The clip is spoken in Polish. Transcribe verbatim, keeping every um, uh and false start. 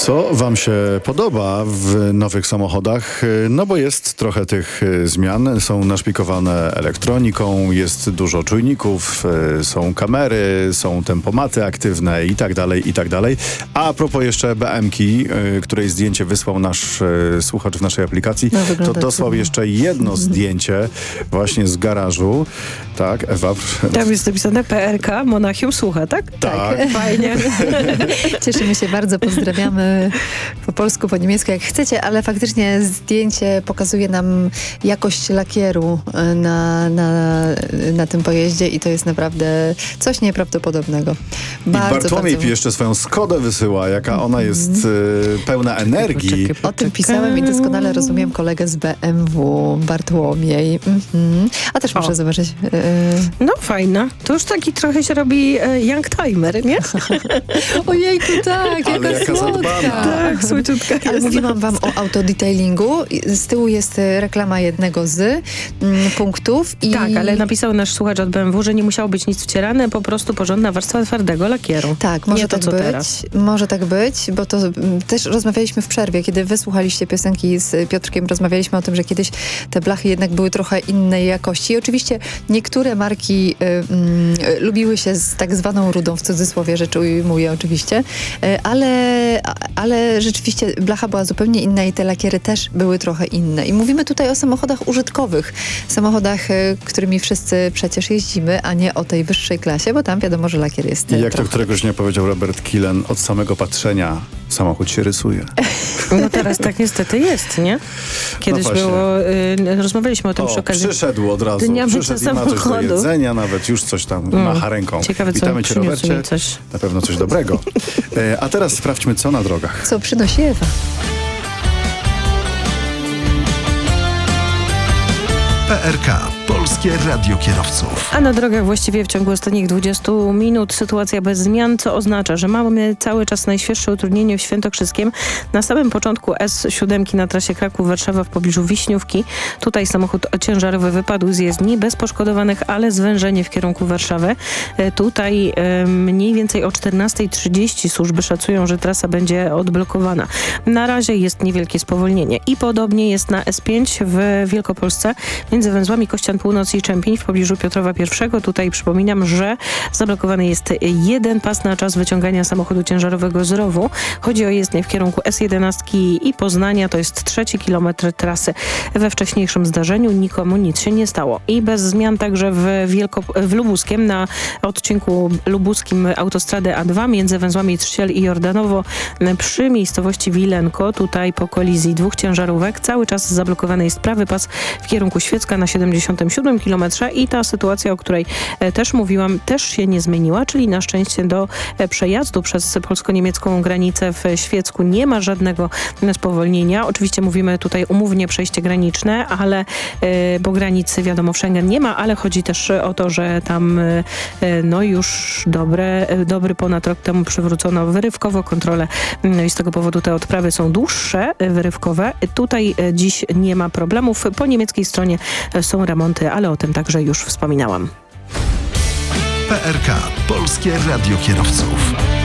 Co wam się podoba w nowych samochodach? No bo jest trochę tych zmian. Są naszpikowane elektroniką, jest dużo czujników, są kamery, są tempomaty aktywne i tak dalej, i tak dalej. A a propos jeszcze B M ki, której zdjęcie wysłał nasz słuchacz w naszej aplikacji, no, to dosłał cudnie. Jeszcze jedno zdjęcie właśnie z garażu. Tak, Ewa. Tam jest napisane P R K, Monachium słucha, tak? Tak. tak. Fajnie. Cieszymy się bardzo, pozdrawiamy po polsku, po niemiecku jak chcecie, ale faktycznie zdjęcie pokazuje nam jakość lakieru na, na, na tym pojeździe i to jest naprawdę coś nieprawdopodobnego. Bardzo, I Bartłomiej bardzo... jeszcze swoją Skodę wysyła, jaka ona jest y, pełna energii. Poczekaj, poczekaj. O tym pisałem i doskonale rozumiem kolegę z B M W, Bartłomiej. Mhm. A też muszę o. zobaczyć. Y... No fajna. To już taki trochę się robi y, young timer, nie? Ojejku, tak, ale jaka jaka słodka. Tak, słodziutka. Ale mówiłam wam o autodetailingu. Z tyłu jest reklama jednego z mm, punktów. I... Tak, ale napisał nasz słuchacz od B M W, że nie musiało być nic wcierane, po prostu porządna warstwa twardego lakieru. Tak, może nie tak to, co być. Teraz. Może tak być, bo to m, też rozmawialiśmy w przerwie, kiedy wysłuchaliście piosenki z Piotrkiem, rozmawialiśmy o tym, że kiedyś te blachy jednak były trochę innej jakości. I oczywiście niektóre marki y, y, lubiły się z tak zwaną rudą, w cudzysłowie rzecz ujmuję oczywiście, y, ale, ale rzeczywiście blacha była zupełnie inna i te lakiery też były trochę inne. I mówimy tutaj o samochodach użytkowych, samochodach, y, którymi wszyscy przecież jeździmy, a nie o tej wyższej klasie, bo tam wiadomo, że lakier jest I jak trochę. to któregoś dnia powiedział Robert Killen, od samego patrzenia samochód się rysuje. No teraz tak niestety jest, nie? Kiedyś no było, y, rozmawialiśmy o tym o, przy okazji przyszedł od razu, Dnia przyszedł i ma coś do jedzenia, nawet już coś tam mm. macha ręką. Ciekawe, Witamy co cię, Robercie. Coś. Na pewno coś dobrego. E, a teraz sprawdźmy, co na drogach. Co przynosi Ewa? P R K. Polskie Radio Kierowców. A na drogach właściwie w ciągu ostatnich dwudziestu minut sytuacja bez zmian, co oznacza, że mamy cały czas najświeższe utrudnienie w Świętokrzyskiem. Na samym początku S siedem na trasie Kraków-Warszawa w pobliżu Wiśniówki. Tutaj samochód ciężarowy wypadł z jezdni bez poszkodowanych, ale zwężenie w kierunku Warszawy. E, tutaj e, mniej więcej o czternastej trzydzieści służby szacują, że trasa będzie odblokowana. Na razie jest niewielkie spowolnienie. I podobnie jest na S pięć w Wielkopolsce między węzłami Kościan Północ i Czempiń w pobliżu Piotrowa I. Tutaj przypominam, że zablokowany jest jeden pas na czas wyciągania samochodu ciężarowego z rowu. Chodzi o jezdnię w kierunku S jedenaście i Poznania. To jest trzeci kilometr trasy. We wcześniejszym zdarzeniu nikomu nic się nie stało. I bez zmian także w, Wielko- w Lubuskiem na odcinku lubuskim autostrady A dwa między węzłami Trzyciel i Jordanowo przy miejscowości Wilenko. Tutaj po kolizji dwóch ciężarówek cały czas zablokowany jest prawy pas w kierunku Świecka na siedemdziesiątym siódmym kilometrze i ta sytuacja, o której e, też mówiłam, też się nie zmieniła, czyli na szczęście do e, przejazdu przez polsko-niemiecką granicę w Świecku nie ma żadnego spowolnienia. Oczywiście mówimy tutaj umownie przejście graniczne, ale e, bo granicy wiadomo w Schengen nie ma, ale chodzi też o to, że tam e, no już dobre, e, dobry ponad rok temu przywrócono wyrywkowo kontrolę, no i z tego powodu te odprawy są dłuższe, e, wyrywkowe. Tutaj e, dziś nie ma problemów. Po niemieckiej stronie e, są remonty, ale o tym także już wspominałam. P R K. Polskie Radio Kierowców.